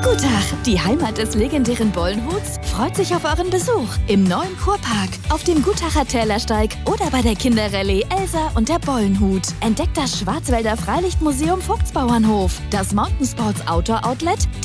Gutach, die Heimat des legendären Bollenhuts, freut sich auf euren Besuch im neuen Kurpark, auf dem Gutacher Tälersteig oder bei der Kinderrallye Elsa und der Bollenhut. Entdeckt das Schwarzwälder Freilichtmuseum Vogtsbauernhof, das Mountainsports Outdoor Outlet,